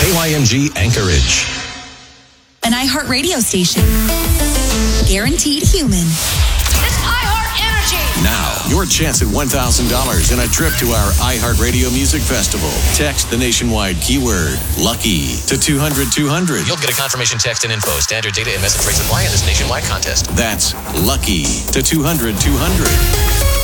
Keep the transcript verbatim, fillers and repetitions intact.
K Y M G Anchorage. An iHeartRadio station. Guaranteed human. It's iHeart Energy. Now, your chance at one thousand dollars and a trip to our iHeartRadio Music Festival. Text the nationwide keyword LUCKY to two hundred two hundred. You'll get a confirmation text and info. Standard data and message rates apply in this nationwide contest. That's LUCKY to two hundred two hundred.